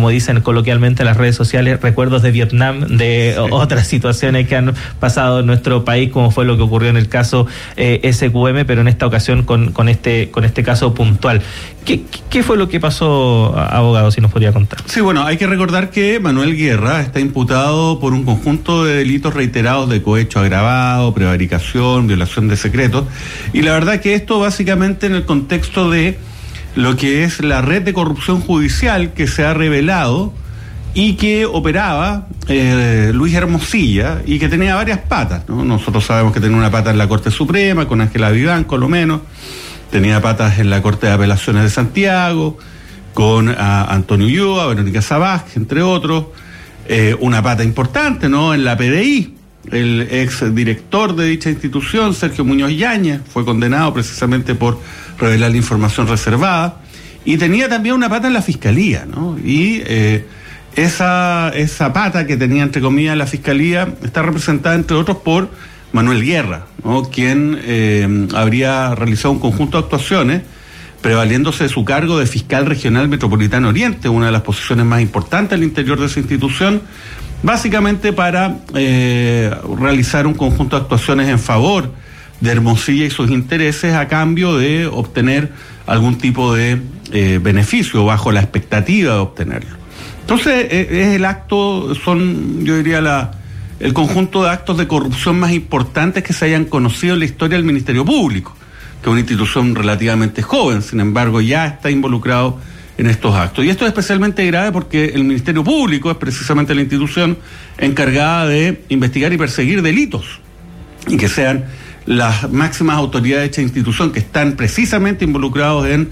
como dicen coloquialmente en las redes sociales, recuerdos de Vietnam, de otras situaciones que han pasado en nuestro país, como fue lo que ocurrió en el caso SQM, pero en esta ocasión con este caso puntual. ¿Qué fue lo que pasó, abogado, si nos podría contar? Sí, bueno, hay que recordar que Manuel Guerra está imputado por un conjunto de delitos reiterados de cohecho agravado, prevaricación, violación de secretos, y la verdad que esto básicamente en el contexto de lo que es la red de corrupción judicial que se ha revelado y que operaba Luis Hermosilla y que tenía varias patas, ¿no? Nosotros sabemos que tenía una pata en la Corte Suprema con Ángela Vivanco, lo menos, tenía patas en la Corte de Apelaciones de Santiago con Antonio Ulloa, Verónica Sabaj, entre otros, una pata importante, ¿no?, en la PDI. El ex director de dicha institución, Sergio Muñoz Yáñez, fue condenado precisamente por revelar la información reservada, y tenía también una pata en la Fiscalía, ¿no? Y esa pata que tenía, entre comillas, la Fiscalía está representada, entre otros, por Manuel Guerra, ¿no?, quien habría realizado un conjunto de actuaciones prevaliéndose de su cargo de fiscal regional metropolitano Oriente, una de las posiciones más importantes al interior de esa institución, básicamente para realizar un conjunto de actuaciones en favor de Hermosilla y sus intereses a cambio de obtener algún tipo de beneficio bajo la expectativa de obtenerlo. Entonces es el acto, yo diría el conjunto de actos de corrupción más importantes que se hayan conocido en la historia del Ministerio Público, que es una institución relativamente joven, sin embargo ya está involucrado en estos actos. Y esto es especialmente grave porque el Ministerio Público es precisamente la institución encargada de investigar y perseguir delitos, y que sean las máximas autoridades de esta institución que están precisamente involucrados en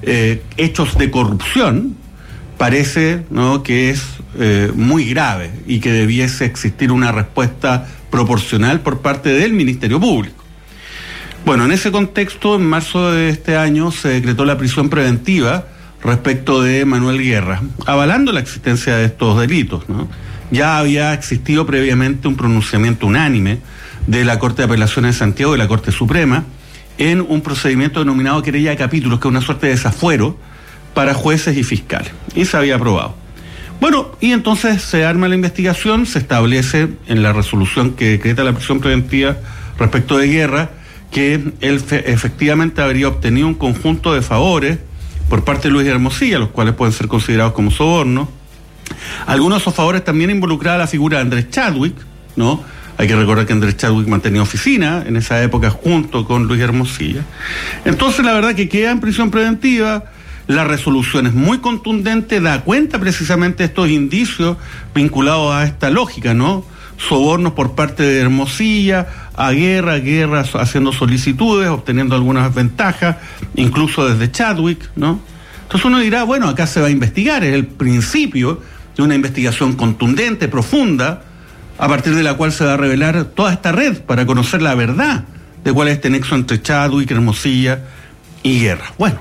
hechos de corrupción, parece, ¿no?, que es muy grave y que debiese existir una respuesta proporcional por parte del Ministerio Público. Bueno, en ese contexto, en marzo de este año se decretó la prisión preventiva respecto de Manuel Guerra, avalando la existencia de estos delitos, ¿no? Ya había existido previamente un pronunciamiento unánime de la Corte de Apelaciones de Santiago y de la Corte Suprema en un procedimiento denominado querella de capítulos, que es una suerte de desafuero para jueces y fiscales, y se había aprobado. Bueno, y entonces se arma la investigación, se establece en la resolución que decreta la prisión preventiva respecto de Guerra que él efectivamente habría obtenido un conjunto de favores por parte de Luis Hermosilla, los cuales pueden ser considerados como soborno. Algunos de esos favores también involucraban la figura de Andrés Chadwick, ¿no? Hay que recordar que Andrés Chadwick mantenía oficina en esa época junto con Luis Hermosilla. Entonces la verdad que queda en prisión preventiva, la resolución es muy contundente, da cuenta precisamente de estos indicios vinculados a esta lógica, ¿no? Sobornos por parte de Hermosilla a Guerra haciendo solicitudes, obteniendo algunas ventajas, incluso desde Chadwick, ¿no? Entonces uno dirá, bueno, acá se va a investigar, es el principio de una investigación contundente, profunda, a partir de la cual se va a revelar toda esta red para conocer la verdad de cuál es este nexo entre Chadwick, Hermosilla y Guerra. Bueno,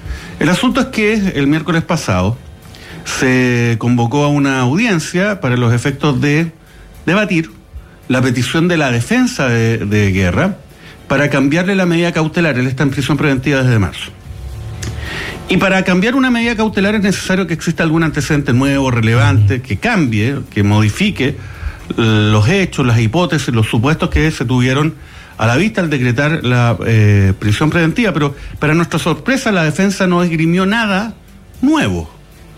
el asunto es que el miércoles pasado se convocó a una audiencia para los efectos de debatir la petición de la defensa de Guerra para cambiarle la medida cautelar. Él está en prisión preventiva desde marzo. Y para cambiar una medida cautelar es necesario que exista algún antecedente nuevo, relevante, que cambie, que modifique los hechos, las hipótesis, los supuestos que se tuvieron a la vista al decretar la prisión preventiva. Pero para nuestra sorpresa la defensa no esgrimió nada nuevo.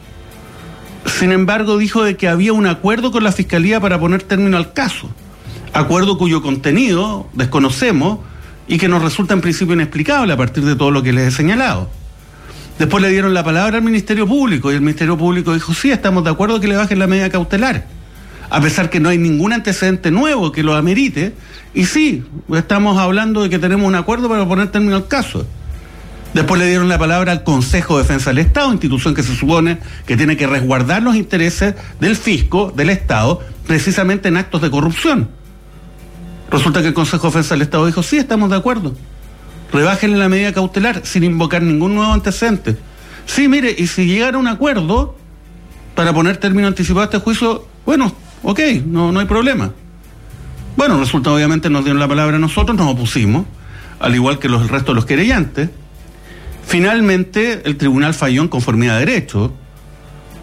Sin embargo, dijo de que había un acuerdo con la Fiscalía para poner término al caso, acuerdo cuyo contenido desconocemos y que nos resulta en principio inexplicable a partir de todo lo que les he señalado. Después le dieron la palabra al Ministerio Público y el Ministerio Público dijo, sí, estamos de acuerdo que le bajen la medida cautelar, a pesar que no hay ningún antecedente nuevo que lo amerite, y sí, estamos hablando de que tenemos un acuerdo para poner término al caso. Después le dieron la palabra al Consejo de Defensa del Estado, institución que se supone que tiene que resguardar los intereses del fisco, del Estado, precisamente en actos de corrupción. Resulta que el Consejo de Defensa del Estado dijo, sí, estamos de acuerdo, rebájenle la medida cautelar sin invocar ningún nuevo antecedente. Sí, mire, y si llegara a un acuerdo para poner término anticipado a este juicio, bueno, ok, no hay problema. Bueno, resulta, obviamente nos dieron la palabra a nosotros, nos opusimos, al igual que el resto de los querellantes. Finalmente, el tribunal falló en conformidad a derecho,